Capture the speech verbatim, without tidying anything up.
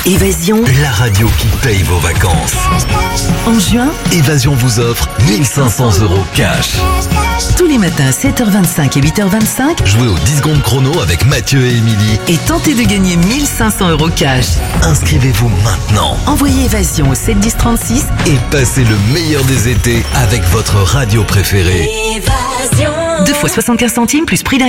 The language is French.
Évasion, la radio qui paye vos vacances. en juin, Évasion vous offre mille cinq cents euros cash. tous les matins à sept heures vingt-cinq et huit heures vingt-cinq, Jouez aux dix secondes chrono avec Mathieu et Émilie. et tentez de gagner mille cinq cents euros cash. Inscrivez-vous maintenant Envoyez Évasion au sept dix trente-six. et passez le meilleur des étés avec votre radio préférée. deux fois soixante-quinze centimes plus prix d'un